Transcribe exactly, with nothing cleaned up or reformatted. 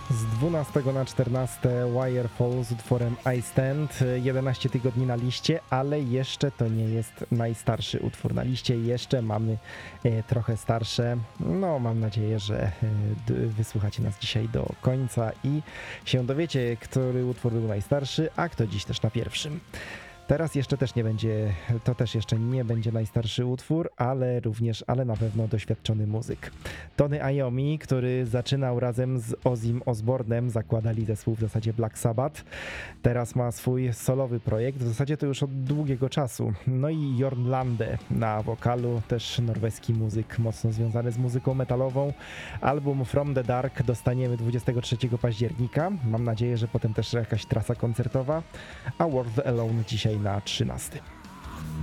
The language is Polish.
Z dwunastego na czternaste Wirefall z utworem I Stand, jedenaście tygodni na liście, ale jeszcze to nie jest najstarszy utwór na liście, jeszcze mamy e, trochę starsze. No, mam nadzieję, że e, d- wysłuchacie nas dzisiaj do końca i się dowiecie, który utwór był najstarszy, a kto dziś też na pierwszym. Teraz jeszcze też nie będzie, to też jeszcze nie będzie najstarszy utwór, ale również, ale na pewno doświadczony muzyk. Tony Iommi, który zaczynał razem z Ozzym Osbournem, zakładali zespół w zasadzie Black Sabbath. Teraz ma swój solowy projekt, w zasadzie to już od długiego czasu. No i Jørn Lande na wokalu, też norweski muzyk, mocno związany z muzyką metalową. Album From the Dark dostaniemy dwudziestego trzeciego października. Mam nadzieję, że potem też jakaś trasa koncertowa, a World Alone dzisiaj na trzynastym.